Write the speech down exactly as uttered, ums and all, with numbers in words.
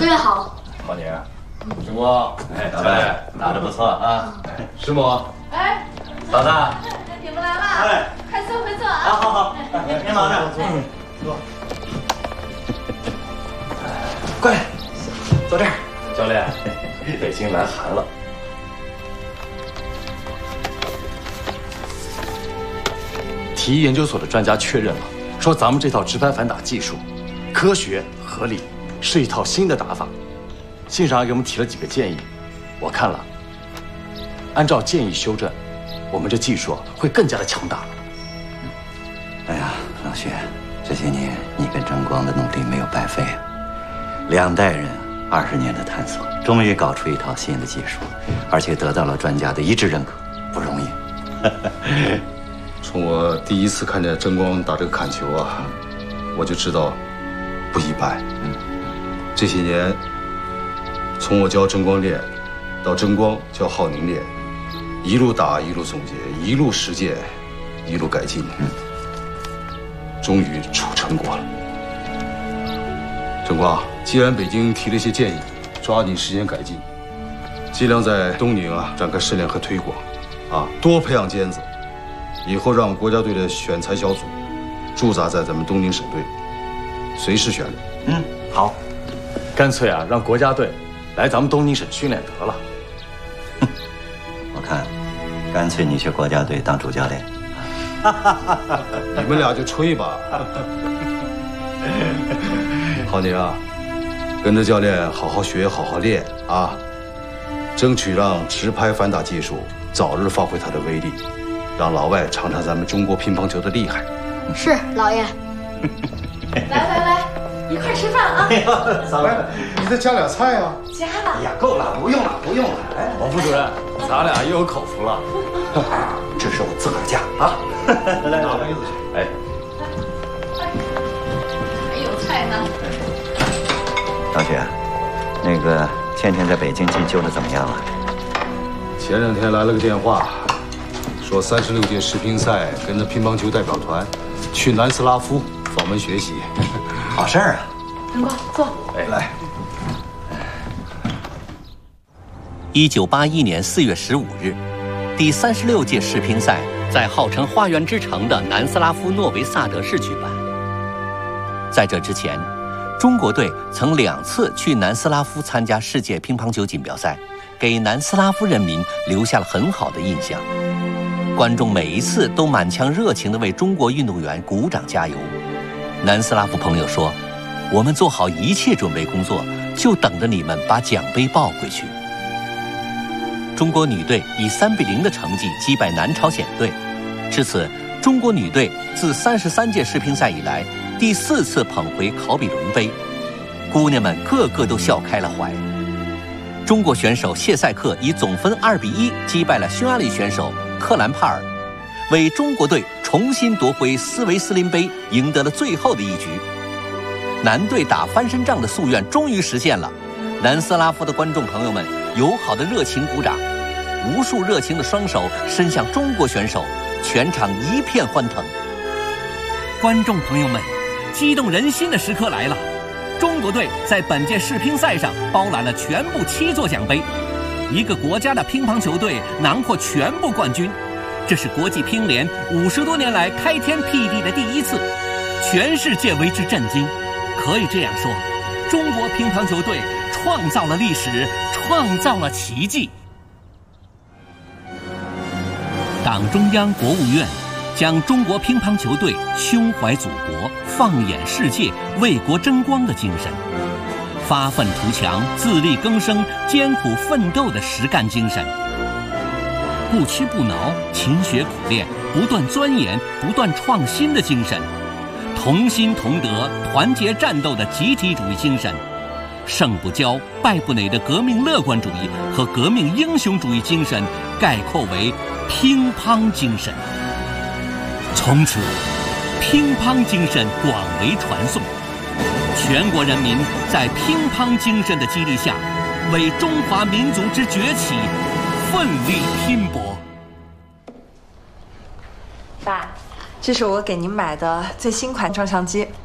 特别好。 好年，钟光，哎，教练打得不错啊。师母，哎，嫂子， 你们来了，哎，快坐快坐啊！ 好好好，您您忙着，坐。过来，坐这儿。 教练，北京来寒了。 体育研究所的专家确认了，说咱们这套直拍反打技术，科学合理，是一套新的打法。信上还给我们提了几个建议，我看了，按照建议修正，我们这技术会更加的强大。 哎呀，老薛，这些年你跟争光的努力没有白费啊！两代人二十年的探索，终于搞出一套新的技术，而且得到了专家的一致认可，不容易。 从我第一次看见争光打这个砍球啊，我就知道不一般。嗯，这些年，从我教争光练，到争光教浩宁练，一路打一路总结，一路实践，一路改进。嗯，终于出成果了。争光，既然北京提了一些建议，抓紧时间改进，尽量在东宁啊展开试练和推广，啊，多培养尖子。 以后让国家队的选材小组驻扎在咱们东宁省队，随时选。 嗯，好， 干脆啊，让国家队来咱们东宁省训练得了。 我看，干脆你去国家队当主教练。 你们俩就吹吧。浩宁啊，跟着教练好好学，好好练啊，争取让直拍反打技术早日发挥它的威力。 让老外尝尝咱们中国乒乓球的厉害。 是，老爷。 来来来，一块吃饭啊！ 嫂子，你再加俩菜啊？ 加了。 哎呀，够了，不用了，不用了。哎， 王副主任，咱俩又有口福了。 这是我自个儿加啊。来，拿杯子去。哎， 还有菜呢。 老雪，那个倩倩在北京进修的怎么样了？ 前两天来了个电话。 说三十六届世乒赛跟着乒乓球代表团去南斯拉夫访问学习， 好事儿啊！ 争光，坐。 哎，来。 一九八一年四月十五日，第三十六届世乒赛在号称花园之城的南斯拉夫诺维萨德市举办。在这之前，中国队曾两次去南斯拉夫参加世界乒乓球锦标赛，给南斯拉夫人民留下了很好的印象。 观众每一次都满腔热情地为中国运动员鼓掌加油。南斯拉夫朋友说：“我们做好一切准备工作，就等着你们把奖杯抱回去。”中国女队以三比零的成绩击败南朝鲜队，至此，中国女队自三十三届世乒赛以来第四次捧回考比伦杯，姑娘们个个都笑开了怀。中国选手谢赛克以总分二比一击败了匈牙利选手 克兰帕尔，为中国队重新夺回斯维斯林杯赢得了最后的一局。男队打翻身仗的夙愿终于实现了，南斯拉夫的观众朋友们友好的热情鼓掌，无数热情的双手伸向中国选手，全场一片欢腾。观众朋友们，激动人心的时刻来了！中国队在本届世乒赛上包揽了全部七座奖杯。 一个国家的乒乓球队囊括全部冠军，这是国际乒联五十多年来开天辟地的第一次，全世界为之震惊。可以这样说，中国乒乓球队创造了历史，创造了奇迹。党中央、国务院将中国乒乓球队胸怀祖国、放眼世界、为国争光的精神。 发愤图强、自力更生、艰苦奋斗的实干精神，不屈不挠、勤学苦练、不断钻研、不断创新的精神，同心同德、团结战斗的集体主义精神，胜不骄、败不馁的革命乐观主义和革命英雄主义精神，概括为乒乓精神。从此，乒乓精神广为传颂。 全国人民在乒乓精神的激励下，为中华民族之崛起奋力拼搏。 爸，这是我给您买的最新款照相机，